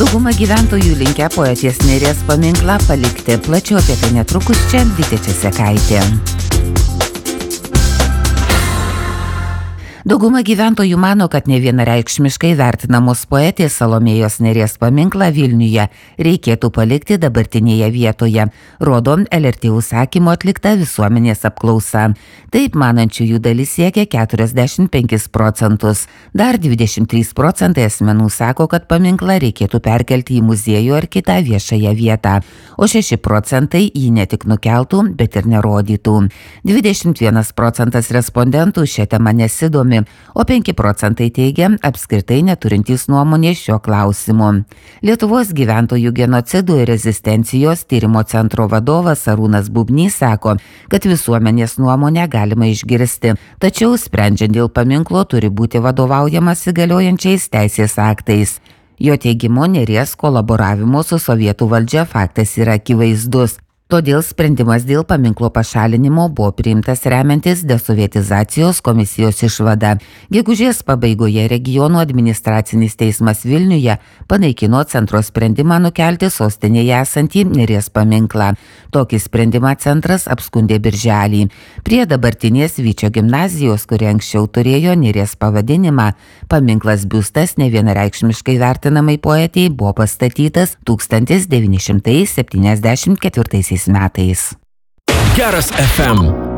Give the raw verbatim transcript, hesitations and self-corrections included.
Dauguma gyventojų linkę poetės Nėries paminklą palikti. Plačiau apie tai netrukus čia Vytė Česekaitė. Dauguma gyventojų mano, kad nevienareikšmiškai vertinamos poetės Salomėjos Nėries paminklą Vilniuje reikėtų palikti dabartinėje vietoje, rodo L R T užsakymu atlikta visuomenės apklausa. Taip manančiųjų dalis siekia keturiasdešimt penkis procentus. Dar dvidešimt trys procentai asmenų sako, kad paminklą reikėtų perkelti į muziejų ar kitą viešąją vietą, o šeši procentai jį ne tik nukeltų, bet ir nerodytų. dvidešimt vienas procentas respondentų šią temą nesidomi, o penki procentai teigia apskritai neturintys nuomonės šio klausimu. Lietuvos gyventojų genocidų ir rezistencijos tyrimo centro vadovas Arūnas Bubnys sako, kad visuomenės nuomonę galima išgirsti, tačiau sprendžiant dėl paminklo turi būti vadovaujamas galiojančiais teisės aktais. Jo teigimu, Nėries kolaboravimo su sovietų valdžia faktas yra akivaizdus. Todėl sprendimas dėl paminklo pašalinimo buvo priimtas remiantis desovietizacijos komisijos išvada. Gegužės pabaigoje regionų administracinis teismas Vilniuje panaikino centro sprendimą nukelti sostinėje esantį Nėries paminklą. Tokį sprendimą centras apskundė birželį. Prie dabartinės Vyčio gimnazijos, kuri anksčiau turėjo Nėries pavadinimą, paminklas biustas nevienareikšmiškai vertinamai poetei buvo pastatytas tūkstantis devyni šimtai septyniasdešimt ketvirtaisiais metais. Geras F M.